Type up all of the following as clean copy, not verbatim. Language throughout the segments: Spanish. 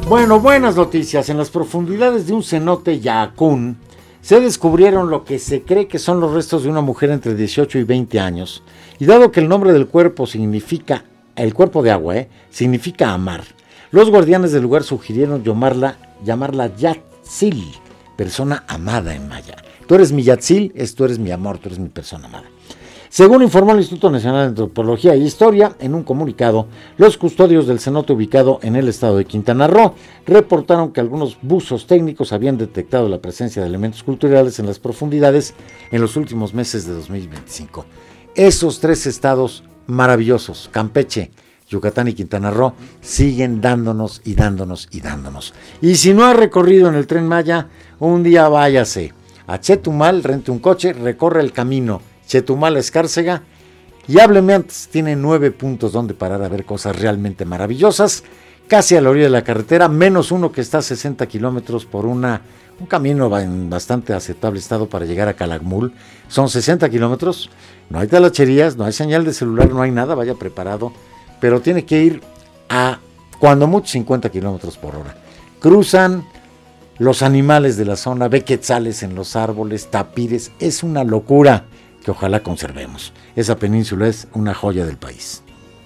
Bueno, buenas noticias. En las profundidades de un cenote Yacún se descubrieron lo que se cree que son los restos de una mujer entre 18 y 20 años. Y dado que el nombre del cuerpo significa, el cuerpo de agua, significa amar, los guardianes del lugar sugirieron llamarla Yatzil, persona amada en maya. Tú eres mi Yatzil, tú eres mi amor, tú eres mi persona amada. Según informó el Instituto Nacional de Antropología y Historia, en un comunicado, los custodios del cenote ubicado en el estado de Quintana Roo reportaron que algunos buzos técnicos habían detectado la presencia de elementos culturales en las profundidades en los últimos meses de 2025. Esos tres estados maravillosos, Campeche, Yucatán y Quintana Roo, siguen dándonos y dándonos y dándonos. Y si no ha recorrido en el Tren Maya, un día váyase a Chetumal, rente un coche, recorre el camino Chetumal a Escárcega y hábleme antes. Tiene 9 puntos donde parar a ver cosas realmente maravillosas, casi a la orilla de la carretera, menos uno que está a 60 kilómetros por un camino en bastante aceptable estado para llegar a Calakmul. Son 60 kilómetros, no hay talacherías, no hay señal de celular, no hay nada, vaya preparado, pero tiene que ir a cuando mucho 50 kilómetros por hora. Cruzan los animales de la zona, ve quetzales en los árboles, tapires, es una locura que ojalá conservemos. Esa península es una joya del país.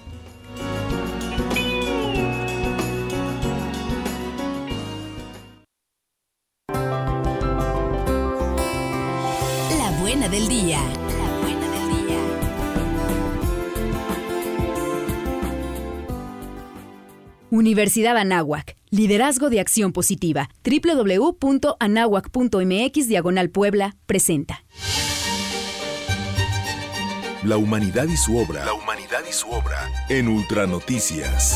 La buena del día. La buena del día. Universidad Anáhuac. Liderazgo de acción positiva. www.anahuac.mx/Puebla presenta. La humanidad y su obra. La humanidad y su obra en Ultranoticias.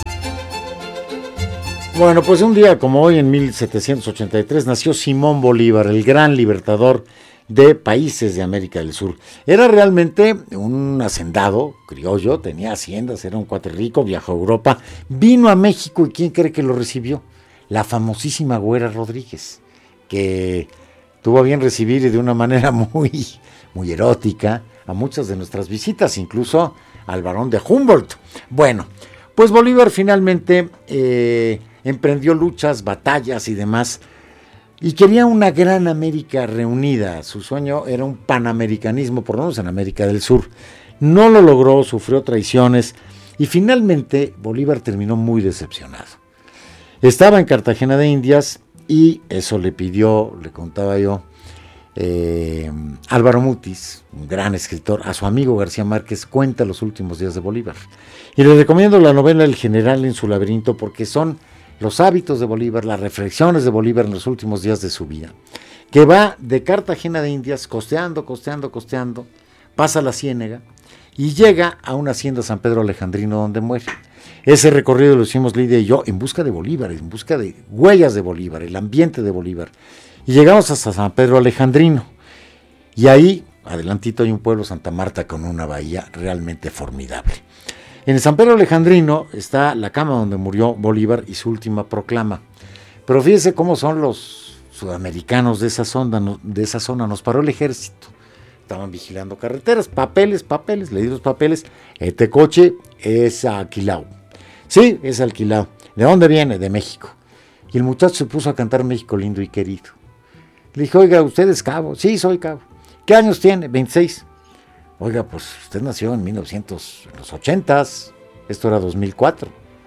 Bueno, pues un día como hoy, en 1783, nació Simón Bolívar, el gran libertador de países de América del Sur. Era realmente un hacendado criollo, tenía haciendas, era un cuate rico, viajó a Europa, vino a México y ¿quién cree que lo recibió? La famosísima Güera Rodríguez, que tuvo a bien recibir de una manera muy erótica a muchas de nuestras visitas, incluso al barón de Humboldt. Bueno, pues Bolívar finalmente emprendió luchas, batallas y demás, y quería una gran América reunida. Su sueño era un panamericanismo, por lo menos en América del Sur. No lo logró, sufrió traiciones, y finalmente Bolívar terminó muy decepcionado. Estaba en Cartagena de Indias, y eso le pidió, le contaba yo, Álvaro Mutis, un gran escritor, a su amigo García Márquez, cuenta los últimos días de Bolívar. Y les recomiendo la novela El General en su laberinto, porque son los hábitos de Bolívar, las reflexiones de Bolívar en los últimos días de su vida, que va de Cartagena de Indias, costeando, pasa la Ciénega y llega a una hacienda San Pedro Alejandrino donde muere. Ese recorrido lo hicimos Lidia y yo en busca de Bolívar, en busca de huellas de Bolívar, el ambiente de Bolívar. Y llegamos hasta San Pedro Alejandrino. Y ahí, adelantito, hay un pueblo, Santa Marta, con una bahía realmente formidable. En San Pedro Alejandrino está la cama donde murió Bolívar y su última proclama. Pero fíjese cómo son los sudamericanos de esa zona. Nos paró el ejército. Estaban vigilando carreteras, papeles, le di los papeles. Este coche es alquilado. Sí, es alquilado. ¿De dónde viene? De México. Y el muchacho se puso a cantar México lindo y querido. Le dije, oiga, ¿usted es cabo? Sí, soy cabo. ¿Qué años tiene? 26. Oiga, pues usted nació en los 80s. Esto era 2004.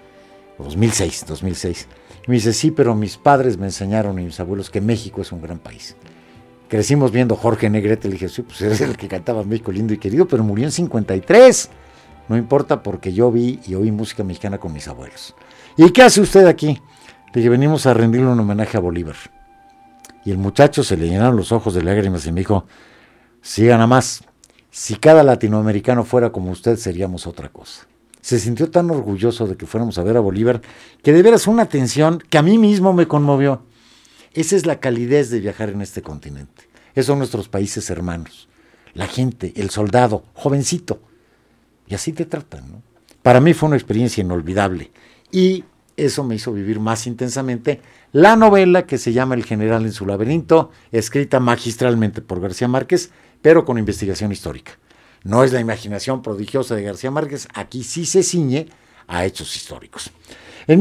2006. Y me dice, sí, pero mis padres me enseñaron y mis abuelos que México es un gran país. Crecimos viendo Jorge Negrete. Le dije, sí, pues eres el que cantaba México lindo y querido, pero murió en 53. No importa, porque yo vi y oí música mexicana con mis abuelos. ¿Y qué hace usted aquí? Le dije, venimos a rendirle un homenaje a Bolívar. Y el muchacho se le llenaron los ojos de lágrimas y me dijo, sigan a más. Si cada latinoamericano fuera como usted, seríamos otra cosa. Se sintió tan orgulloso de que fuéramos a ver a Bolívar, que de veras una atención que a mí mismo me conmovió. Esa es la calidez de viajar en este continente. Esos son nuestros países hermanos. La gente, el soldado, jovencito. Y así te tratan, ¿no? Para mí fue una experiencia inolvidable. Y eso me hizo vivir más intensamente la novela que se llama El General en su laberinto, escrita magistralmente por García Márquez, pero con investigación histórica. No es la imaginación prodigiosa de García Márquez, aquí sí se ciñe a hechos históricos. En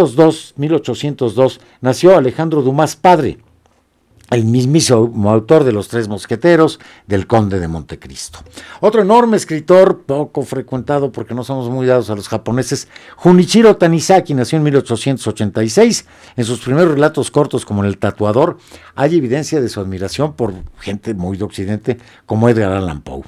1802 nació Alejandro Dumas padre, el mismísimo autor de Los Tres Mosqueteros, del Conde de Montecristo. Otro enorme escritor, poco frecuentado porque no somos muy dados a los japoneses, Junichiro Tanizaki, nació en 1886. En sus primeros relatos cortos, como en El Tatuador, hay evidencia de su admiración por gente muy de Occidente, como Edgar Allan Poe.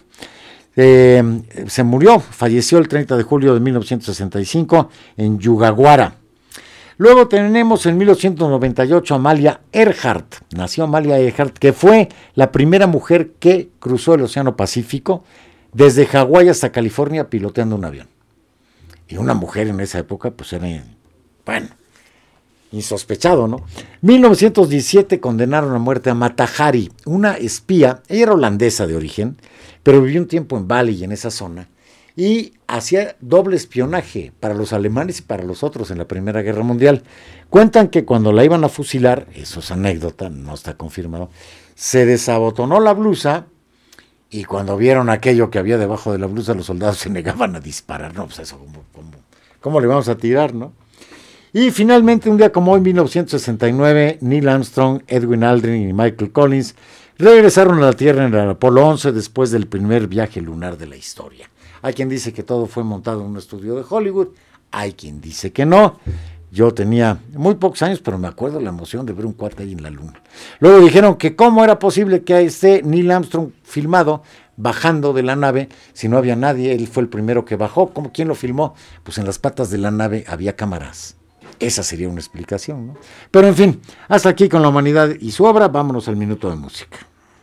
Falleció el 30 de julio de 1965 en Yugawara. Luego tenemos en 1898 Amalia Earhart. Nació Amalia Earhart, que fue la primera mujer que cruzó el Océano Pacífico desde Hawái hasta California piloteando un avión. Y una mujer en esa época, pues era, bueno, insospechado, ¿no? 1917 condenaron a muerte a Mata Hari, una espía. Ella era holandesa de origen, pero vivió un tiempo en Bali y en esa zona, y hacía doble espionaje para los alemanes y para los otros en la Primera Guerra Mundial. Cuentan que cuando la iban a fusilar, eso es anécdota, no está confirmado, se desabotonó la blusa, y cuando vieron aquello que había debajo de la blusa, los soldados se negaban a disparar. No, pues eso, ¿cómo le vamos a tirar, no? Y finalmente, un día como hoy, 1969, Neil Armstrong, Edwin Aldrin y Michael Collins regresaron a la Tierra en el Apolo 11 después del primer viaje lunar de la historia. Hay quien dice que todo fue montado en un estudio de Hollywood, hay quien dice que no. Yo tenía muy pocos años, pero me acuerdo la emoción de ver un cuate ahí en la luna. Luego dijeron que cómo era posible que esté Neil Armstrong filmado bajando de la nave si no había nadie. Él fue el primero que bajó. ¿Quién lo filmó? Pues en las patas de la nave había cámaras. Esa sería una explicación, ¿no? Pero en fin, hasta aquí con la humanidad y su obra. Vámonos al minuto de música.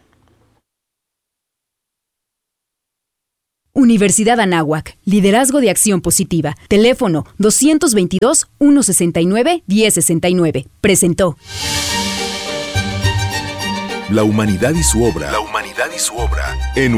Universidad Anáhuac, Liderazgo de Acción Positiva. Teléfono 222-169-1069. Presentó. La humanidad y su obra. La humanidad y su obra. En